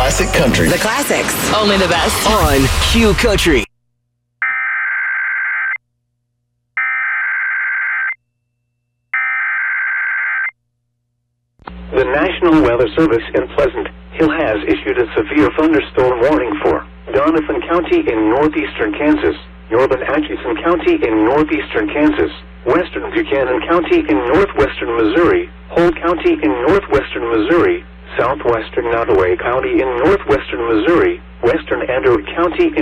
classic country. The classics. Only the best. On Q Country. The National Weather Service in Pleasant Hill has issued a severe thunderstorm warning for Donovan County in northeastern Kansas, northern Atchison County in northeastern Kansas, western Buchanan County in northwestern Missouri, Holt County in northwestern Missouri, southwestern Nottoway County in northwestern Missouri, western Andrew County in